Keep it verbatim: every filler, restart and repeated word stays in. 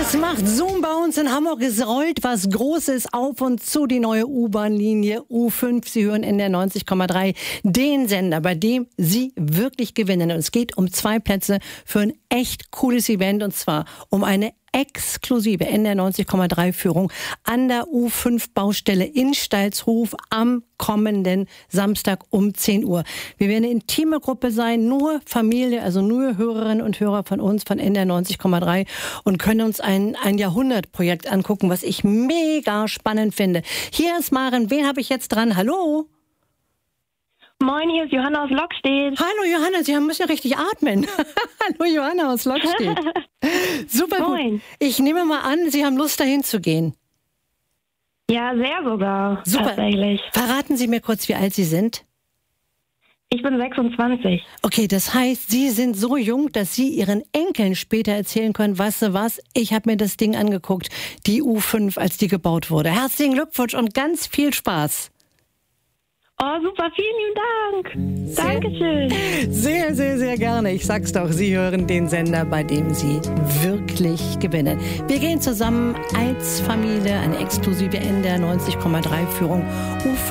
Es macht Zoom bei uns in Hamburg. Es rollt was Großes auf und zu, die neue U-Bahn-Linie U fünf. Sie hören in der neunzig Komma drei den Sender, bei dem Sie wirklich gewinnen. Und es geht um zwei Plätze für ein echt cooles Event, und zwar um eine exklusive N D R neunzig Komma drei Führung an der U fünf Baustelle in Stalzhof am kommenden Samstag um zehn Uhr. Wir werden eine intime Gruppe sein, nur Familie, also nur Hörerinnen und Hörer von uns, von N D R neunzig Komma drei, und können uns ein, ein Jahrhundertprojekt angucken, was ich mega spannend finde. Hier ist Maren, wen habe ich jetzt dran? Hallo? Moin, hier ist Johanna aus Lockstedt. Hallo Johanna, Sie müssen ja richtig atmen. Hallo Johanna aus Lockstedt. Super Moin. gut. Ich nehme mal an, Sie haben Lust, dahin zu gehen. Ja, sehr sogar. Super. Tatsächlich. Verraten Sie mir kurz, wie alt Sie sind. Ich bin sechsundzwanzig. Okay, das heißt, Sie sind so jung, dass Sie Ihren Enkeln später erzählen können, weißt du was, ich habe mir das Ding angeguckt, die U fünf, als die gebaut wurde. Herzlichen Glückwunsch und ganz viel Spaß. Oh, super, vielen lieben Dank. Dankeschön. Sehr, sehr, sehr gerne. Ich sag's doch, Sie hören den Sender, bei dem Sie wirklich gewinnen. Wir gehen zusammen als Familie, eine exklusive N D R neunzig Komma drei Führung U fünf.